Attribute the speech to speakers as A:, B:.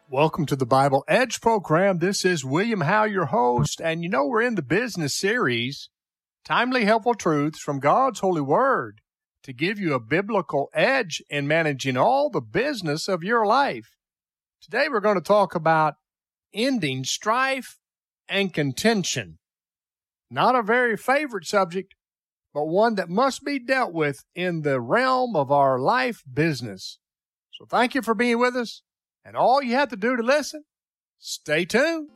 A: Welcome to the Bible Edge program. This is William Howe, your host, and we're in the business series, Timely Helpful Truths from God's Holy Word, to give you a biblical edge in managing all the business of your life. Today we're going to talk about ending strife and contention. Not a very favorite subject, but one that must be dealt with in the realm of our life business. So thank you for being with us. And all you have to do to listen, stay tuned.